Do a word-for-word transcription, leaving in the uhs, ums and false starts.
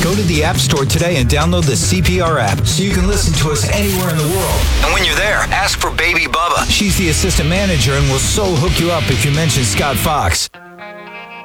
Go to the App Store today and download the C P R app so you can listen to us anywhere in the world. And when you're there, ask for Baby Bubba. She's the assistant manager and will so hook you up if you mention Scott Fox.